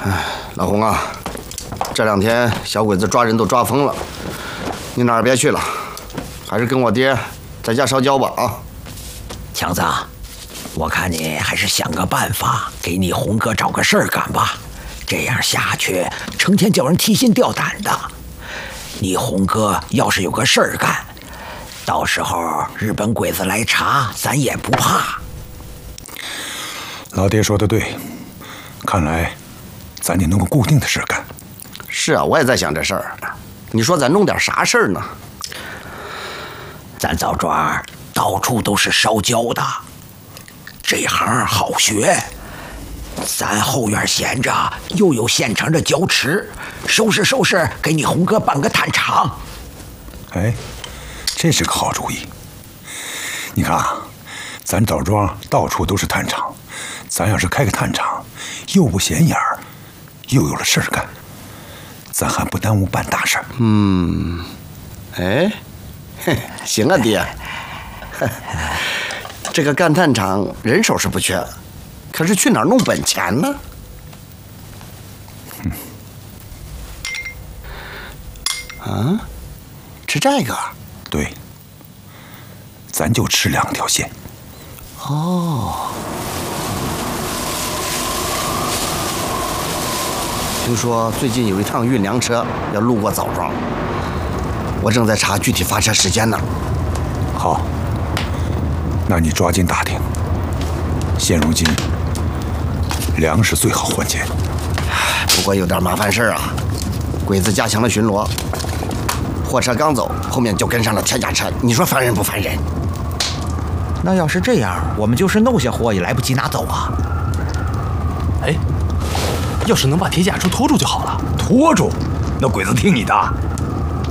老洪啊，这2天小鬼子抓人都抓疯了，你哪儿别去了，还是跟我爹在家烧焦吧啊！ 强子，我看你还是想个办法，给你红哥找个事儿干吧。这样下去，成天叫人提心吊胆的。你红哥要是有个事儿干，到时候日本鬼子来查，咱也不怕。 老爹说的对，看来咱得弄个固定的事干。 是啊，我也在想这事儿。你说咱弄点啥事儿呢？ 咱枣庄到处都是烧焦的，这行好学。咱后院闲着，又有现成的焦池，收拾收拾，给你红哥办个炭厂。 哎，这是个好主意。你看啊，咱枣庄到处都是炭厂，咱要是开个炭厂，又不显眼儿，又有了事儿干，咱还不耽误办大事儿。 哎，行啊，爹。这个干炭厂人手是不缺，可是去哪儿弄本钱呢？啊，吃这个？ 对，咱就吃2条线。 哦。听说最近有一趟运粮车要路过枣庄，我正在查具体发车时间呢。 好，那你抓紧打听。现如今，粮食最好换钱。 不过有点麻烦事儿啊，鬼子加强了巡逻，货车刚走，后面就跟上了铁甲车，你说烦人不烦人？ 那要是这样，我们就是弄些货也来不及拿走啊。 哎，要是能把铁甲车拖住就好了。 拖住？那鬼子听你的？